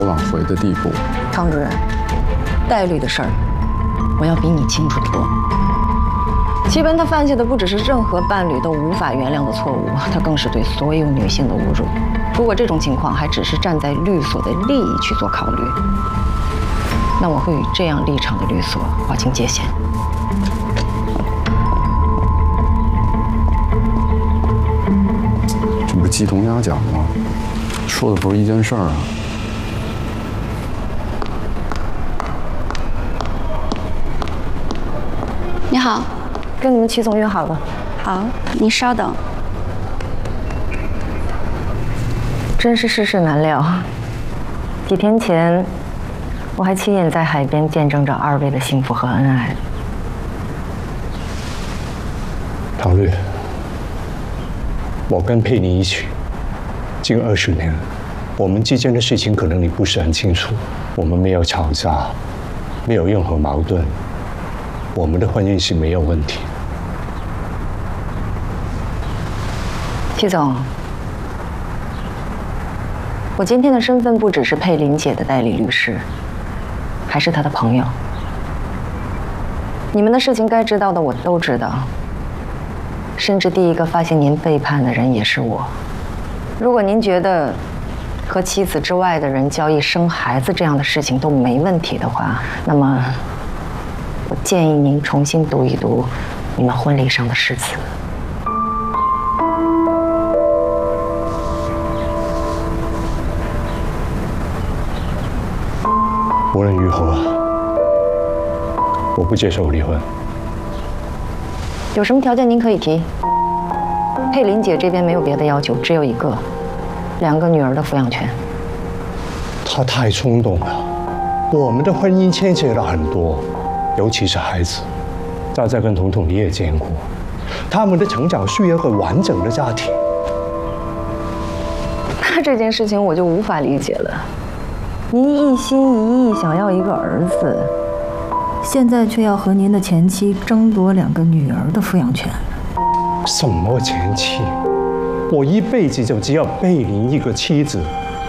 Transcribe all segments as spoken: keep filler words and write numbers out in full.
挽回的地步。 汤主任，戴律的事儿，我要比你清楚得多。齐文他犯下的不只是任何伴侣都无法原谅的错误，他更是对所有女性的侮辱。如果这种情况还只是站在律所的利益去做考虑，那我会与这样立场的律所划清界限。 这不是鸡同鸭讲吗？说的不是一件事儿啊。 你好， 跟你们齐总约好了。 好，你稍等。 真是世事难料。几天前，我还亲眼在海边见证着二位的幸福和恩爱。 唐律，我跟佩妮一起近二十年，我们之间的事情可能你不是很清楚。我们没有吵架，没有任何矛盾，我们的婚姻是没有问题。 齐总。我今天的身份不只是佩林姐的代理律师，还是她的朋友。你们的事情该知道的我都知道，甚至第一个发现您背叛的人也是我。如果您觉得和妻子之外的人交易生孩子这样的事情都没问题的话，那么我建议您重新读一读你们婚礼上的誓词。 无论如何，我不接受离婚。 有什么条件您可以提。佩林姐这边没有别的要求，只有一个，两个女儿的抚养权。 她太冲动了，我们的婚姻牵扯了很多，尤其是孩子。佳佳跟彤彤你也见过，他们的成长需要很完整的家庭。 那这件事情我就无法理解了。您一心一意想要一个儿子，现在却要和您的前妻争夺两个女儿的抚养权。 什么前妻？我一辈子就只要贝林一个妻子。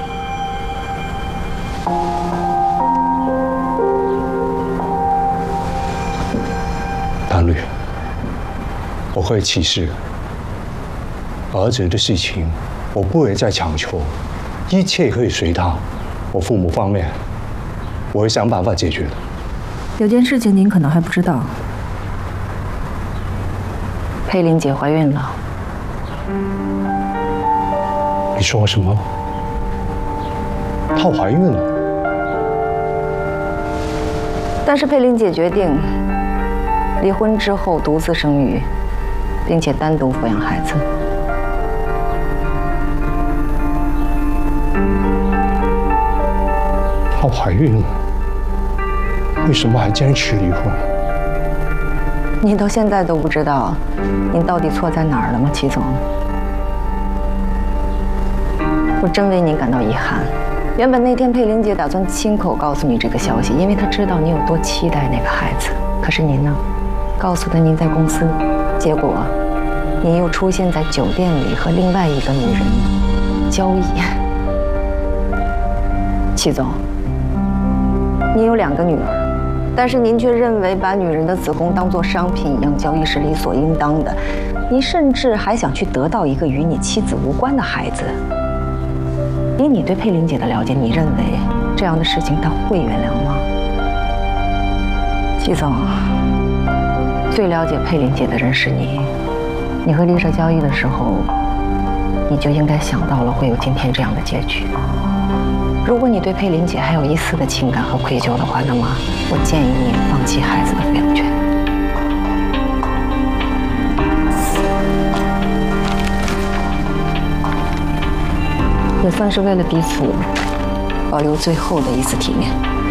唐律，我会起誓，儿子的事情我不会再强求，一切可以随他。我父母方面，我会想办法解决的。 有件事情您可能还不知道，佩林姐怀孕了。 你说什么？她怀孕了？ 但是佩林姐决定离婚之后独自生育，并且单独抚养孩子。 她怀孕了，为什么还坚持离婚？ 您到现在都不知道您到底错在哪儿了吗，齐总？我真为您感到遗憾。原本那天佩林姐打算亲口告诉你这个消息，因为她知道你有多期待那个孩子。可是您呢，告诉她您在公司，结果您又出现在酒店里和另外一个女人交易。齐总，您有两个女儿，但是您却认为把女人的子宫当作商品一样交易是理所应当的。您甚至还想去得到一个与你妻子无关的孩子。以你对佩林姐的了解，你认为这样的事情她会原谅吗？齐总，最了解佩林姐的人是你。你和丽莎交易的时候，你就应该想到了会有今天这样的结局。如果你对佩林姐还有一丝的情感和愧疚的话，那么我建议你放弃孩子的抚养权。也算是为了彼此保留最后的一丝体面。